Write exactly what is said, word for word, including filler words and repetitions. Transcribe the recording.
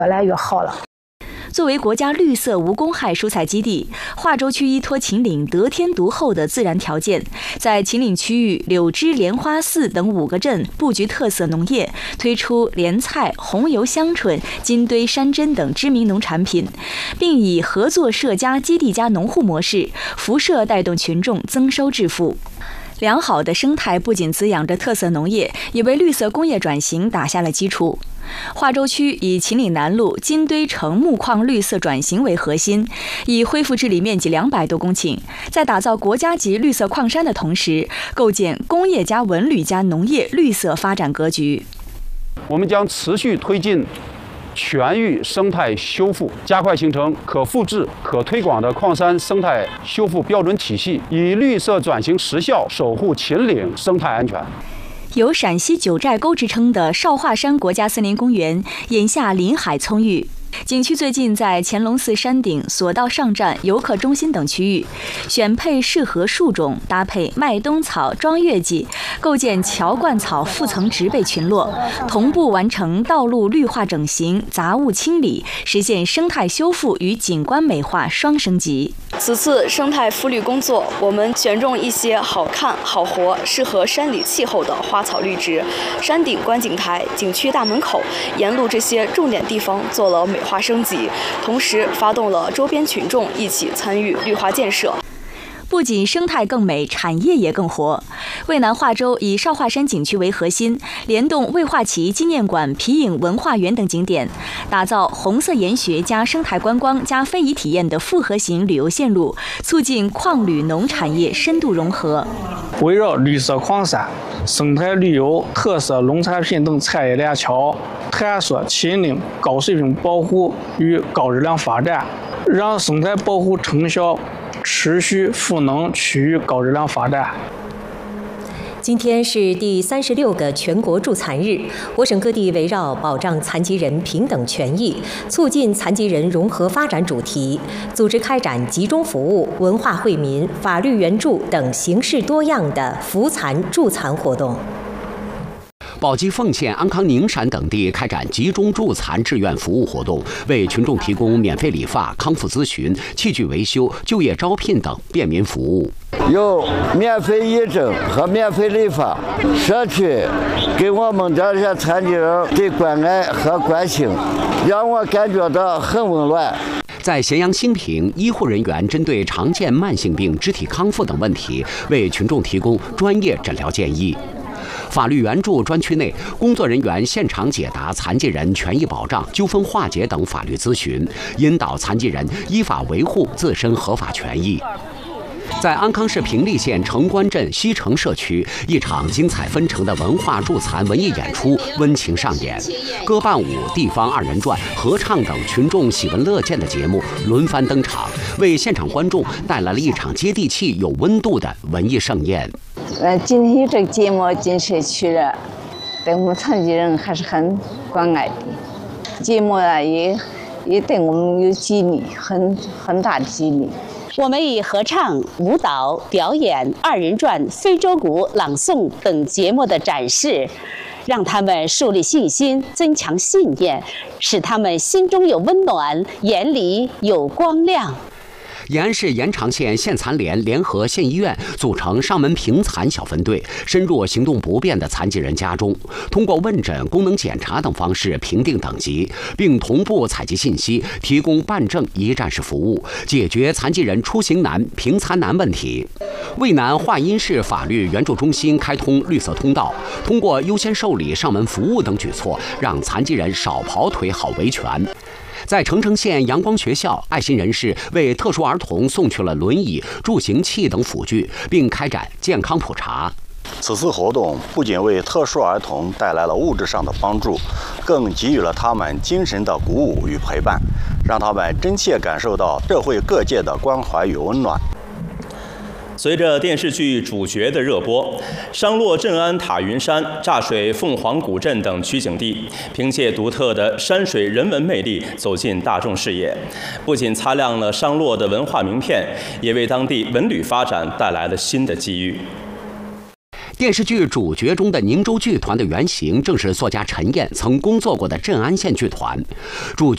越来越好了。 作为国家绿色无公害蔬菜基地，化州区依托秦岭得天独厚的自然条件，在秦岭区域柳枝、莲花寺等五个镇布局特色农业，推出莲菜、红油香椿、金堆、山珍等知名农产品，并以合作社加基地加农户模式，辐射带动群众增收致富。良好的生态不仅滋养着特色农业，也为绿色工业转型打下了基础。化州区以秦岭南路金堆城木矿绿色转型为核心，以恢复治理面积两百多公顷，在打造国家级绿色矿山的同时，构建工业加文旅加农业绿色发展格局。 我们将持续推进全域生态修复，加快形成可复制、可推广的矿山生态修复标准体系，以绿色转型实效守护秦岭生态安全。 有陕西九寨沟之称的少华山国家森林公园，眼下林海葱郁。景区最近在乾隆寺山顶、索道上站、游客中心等区域，选配适合树种，搭配麦冬草、庄月季，构建乔灌草复层植被群落，同步完成道路绿化整形、杂物清理，实现生态修复与景观美化双升级。 此次生态复绿工作，我们选种一些好看、好活、适合山里气候的花草绿植，山顶观景台、景区大门口沿路这些重点地方做了美化升级，同时发动了周边群众一起参与绿化建设。 不仅生态更美，产业也更活。渭南化州以少华山景区为核心，联动渭化旗纪念馆、皮影文化园等景点，打造红色研学加生态观光加非遗体验的复合型旅游线路，促进矿旅农产业深度融合。 围绕绿色矿山、生态旅游、特色农产品等产业链桥，探索秦岭高水平保护与高质量发展，让生态保护成效持续赋能区域高质量发展。 今天是第三十六个全国助残日，我省各地围绕保障残疾人平等权益、促进残疾人融合发展主题，组织开展集中服务、文化惠民、法律援助等形式多样的扶残助残活动。 宝鸡、凤县、安康、宁山等地开展集中助残志愿服务活动，为群众提供免费理发、康复咨询、器具维修、就业招聘等便民服务。 有免费义诊和免费理发，社区给我们这些残疾人的关爱和关心，让我感觉到很温暖。 在咸阳兴平，医护人员针对常见慢性病、肢体康复等问题，为群众提供专业诊疗建议。法律援助专区内，工作人员现场解答残疾人权益保障、纠纷化解等法律咨询，引导残疾人依法维护自身合法权益。在安康市平利县城关镇西城社区，一场精彩纷呈的文化助残文艺演出温情上演，歌伴舞、地方二人转、合唱等群众喜闻乐见的节目轮番登场，为现场观众带来了一场接地气、有温度的文艺盛宴。 呃，今天这个节目进社区了，对我们残疾人还是很关爱的。节目啊，也也对我们有激励，很很大的激励。 我们以合唱、舞蹈、表演、二人转、非洲鼓、朗诵等节目的展示，让他们树立信心，增强信念，使他们心中有温暖，眼里有光亮。 延安市延长县县残联联合县医院组成上门评残小分队，深入行动不便的残疾人家中，通过问诊、功能检查等方式评定等级，并同步采集信息，提供办证一站式服务，解决残疾人出行难、评残难问题。渭南华阴市法律援助中心开通绿色通道，通过优先受理、上门服务等举措，让残疾人少跑腿、好维权。在澄城县阳光学校，爱心人士为特殊儿童送去了轮椅、助行器等辅具，并开展健康普查。 此次活动不仅为特殊儿童带来了物质上的帮助，更给予了他们精神的鼓舞与陪伴，让他们真切感受到社会各界的关怀与温暖。 随着电视剧主角的热播，商洛镇安塔云山、柞水凤凰古镇等取景地，凭借独特的山水人文魅力走进大众视野，不仅擦亮了商洛的文化名片，也为当地文旅发展带来了新的机遇。 电视剧主角中的宁州剧团的原型正是作家陈燕曾工作过的镇安县剧团。主角